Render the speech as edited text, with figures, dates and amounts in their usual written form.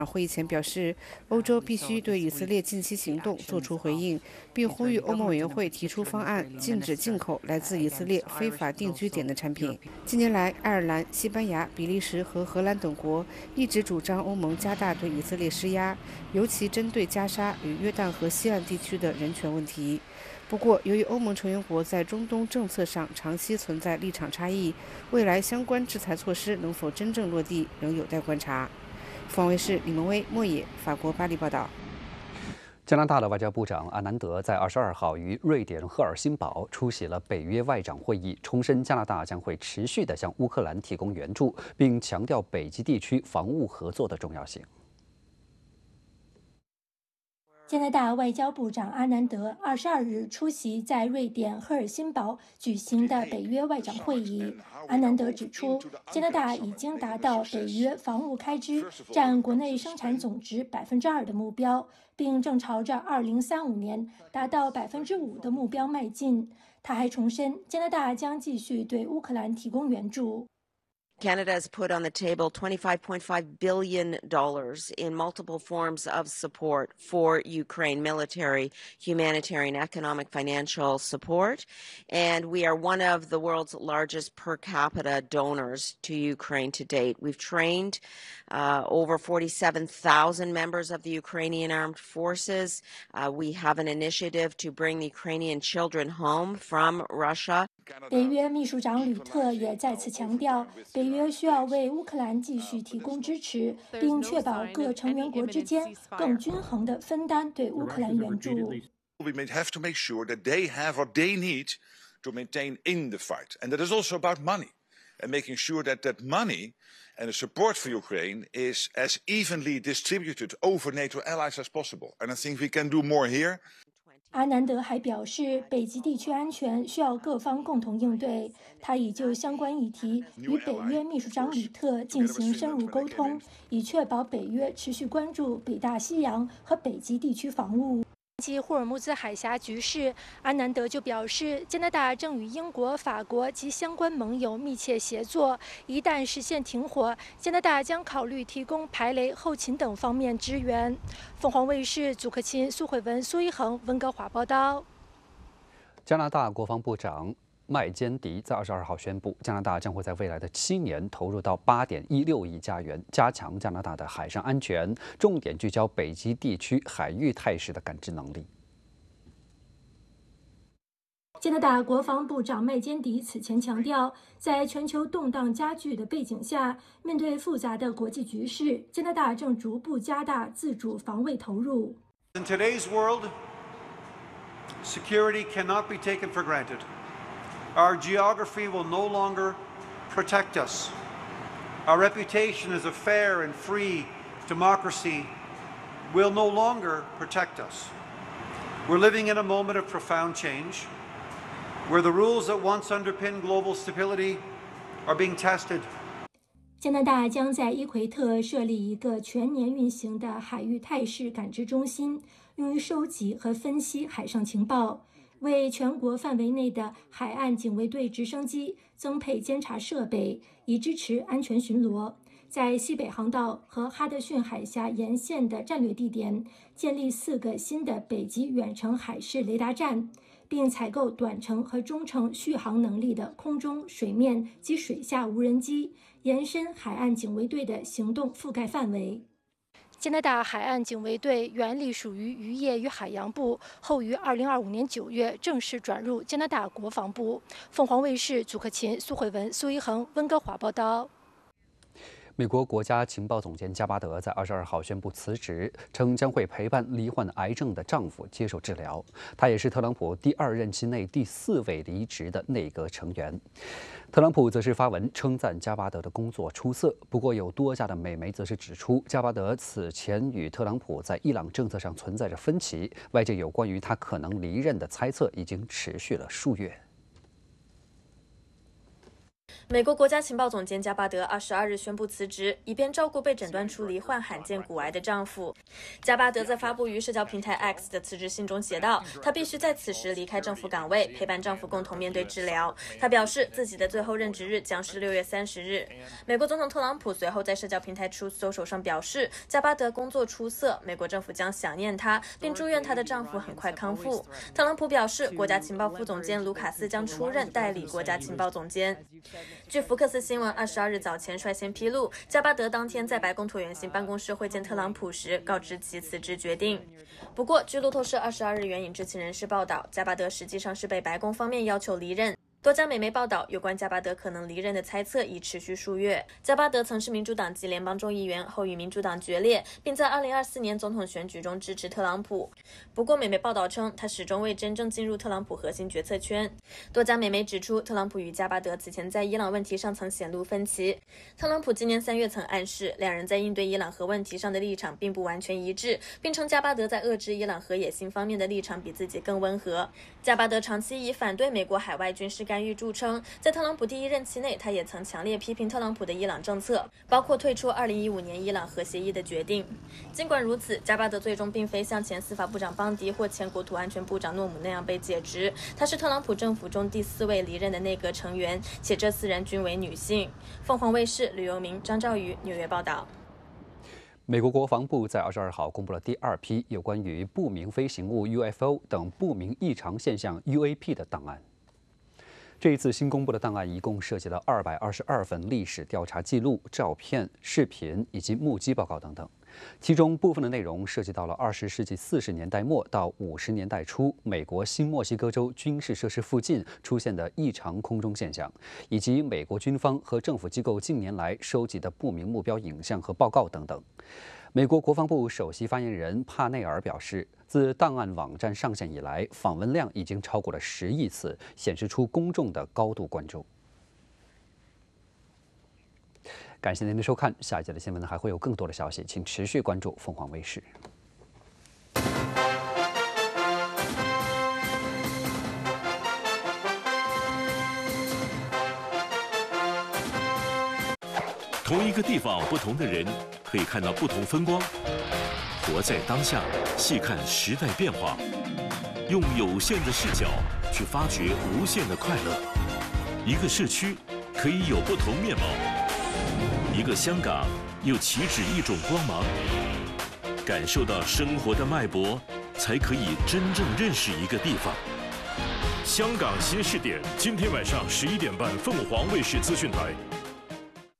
会议前表示，欧洲必须对以色列近期行动作出回应，并呼吁欧盟委员会提出方案，禁止进口来自以色列非法定居点的产品。近年来，爱尔兰、西班牙、比利时和荷兰等国一直主张欧盟加大对以色列施压，尤其针对加沙与约旦河西岸地区的人权问题。不过，由于欧盟成员国在中东政策上长期存在立场差异，未来相关制裁措施能否真正落地，仍有待观察。凤凰卫视李萌威、莫野，法国巴黎报道。 加拿大的外交部长阿南德在22号于瑞典赫尔辛堡出席了北约外长会议，重申加拿大将会持续地向乌克兰提供援助，并强调北极地区防务合作的重要性。 加拿大外交部长阿南德22日出席在瑞典赫尔辛堡举行的北约外长会议。阿南德指出，加拿大已经达到北约防务开支占国内生产总值2%的目标，并正朝着2035年达到5%的目标迈进。他还重申，加拿大将继续对乌克兰提供援助。 Canada has put on the table $25.5 billion in multiple forms of support for Ukraine, military, humanitarian, economic, financial support. And we are one of the world's largest per capita donors to Ukraine to date. We've trained over 47,000 members of the Ukrainian armed forces. We have an initiative to bring the Ukrainian children home from Russia. 北约秘书长吕特也再次强调，北约需要为乌克兰继续提供支持，并确保各成员国之间更均衡地分担对乌克兰援助。 We have to make sure that they have what they need to maintain in the fight, and that is also about money, and making sure that that money and the support for Ukraine is as evenly distributed over NATO allies as possible. And I think we can do more here. 阿南德还表示，北极地区安全需要各方共同应对。他已就相关议题与北约秘书长吕特进行深入沟通，以确保北约持续关注北大西洋和北极地区防务。及霍尔木兹海峡局势，阿南德就表示，加拿大正与英国、法国及相关盟友密切协作。一旦实现停火，加拿大将考虑提供排雷、后勤等方面支援。凤凰卫视祖克勤、苏慧文、苏一恒，温哥华报道。 加拿大国防部长麦坚迪在22号宣布，加拿大将会在未来的7年投入到8.16亿加元，加强加拿大的海上安全，重点聚焦北极地区海域态势的感知能力。 加拿大国防部长麦坚迪此前强调，在全球动荡加剧的背景下，面对复杂的国际局势，加拿大正逐步加大自主防卫投入。 In today's world, security cannot be taken for granted. Our geography will no longer protect us. Our reputation as a fair and free democracy will no longer protect us. We're living in a moment of profound change, where the rules that once underpinned global stability are being tested. 加拿大将在伊奎特设立一个全年运行的海域态势感知中心，用于收集和分析海上情报，为全国范围内的海岸警卫队直升机增配监察设备，以支持安全巡逻。在西北航道和哈德逊海峡沿线的战略地点建立4个新的北极远程海事雷达站，并采购短程和中程续航能力的空中、水面及水下无人机，延伸海岸警卫队的行动覆盖范围。加拿大海岸警卫队原隶属于渔业与海洋部，后于2025年9月正式转入加拿大国防部。凤凰卫视祖克勤、苏慧文、苏一恒，温哥华报道。 美国国家情报总监加巴德在22号宣布辞职，称将会陪伴罹患癌症的丈夫接受治疗。他也是特朗普第2任期内第4位离职的内阁成员。特朗普则是发文称赞加巴德的工作出色，不过有多家的美媒则是指出，加巴德此前与特朗普在伊朗政策上存在着分歧，外界有关于他可能离任的猜测已经持续了数月。 美国国家情报总监加巴德22日宣布辞职，以便照顾被诊断出罹患罕见骨癌的丈夫。加巴德在发布于社交平台 X 的辞职信中写道，她必须在此时离开政府岗位，陪伴丈夫共同面对治疗。她表示自己的最后任职日将是6月30日。美国总统特朗普随后在社交平台 Truth Social 上表示，加巴德工作出色，美国政府将想念她，并祝愿她的丈夫很快康复。特朗普表示，国家情报副总监卢卡斯将出任代理国家情报总监。据福克斯新闻22日早前率先披露，加巴德当天在白宫椭圆形办公室会见特朗普时，告知其辞职决定。不过，据路透社22日援引知情人士报道，加巴德实际上是被白宫方面要求离任。多家美媒报道，有关加巴德可能离任的猜测已持续数月。加巴德曾是民主党籍联邦众议员，后与民主党决裂，并在2024年总统选举中支持特朗普。不过，美媒报道称，他始终未真正进入特朗普核心决策圈。多家美媒指出，特朗普与加巴德此前在伊朗问题上曾显露分歧。特朗普今年3月曾暗示，两人在应对伊朗核问题上的立场并不完全一致，并称加巴德在遏制伊朗核野心方面的立场比自己更温和。加巴德长期以反对美国海外军事干预著称，在特朗普第1任期内，他也曾强烈批评特朗普的伊朗政策，包括退出2015年伊朗核协议的决定。尽管如此，加巴德最终并非像前司法部长邦迪或前国土安全部长诺姆那样被解职，他是特朗普政府中第4位离任的内阁成员，且这4人均为女性。凤凰卫视吕由明、张兆宇纽约报道。 美国国防部在22号公布了第2批有关于不明飞行物 UFO 等不明异常现象 UAP 的档案。这一次新公布的档案一共涉及了222份历史调查记录、照片、视频以及目击报告等等。其中部分的内容涉及到了20世纪40年代末到50年代初美国新墨西哥州军事设施附近出现的异常空中现象，以及美国军方和政府机构近年来收集的不明目标影像和报告等等。美国国防部首席发言人帕内尔表示，自档案网站上线以来，访问量已经超过了10亿次，显示出公众的高度关注。感谢您的收看，下一节的新闻还会有更多的消息，请持续关注凤凰卫视。 同一个地方，不同的人，可以看到不同风光。活在当下，细看时代变化，用有限的视角去发掘无限的快乐。一个社区可以有不同面貌，一个香港又岂止一种光芒。感受到生活的脉搏，才可以真正认识一个地方。香港新视点，今天晚上11点半，凤凰卫视资讯台。